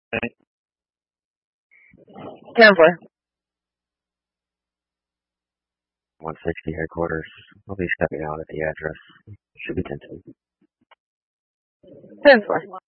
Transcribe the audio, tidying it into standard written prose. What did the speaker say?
10 for. 160 headquarters. I'll be stepping out at the address. Should be 10-2. 10 for.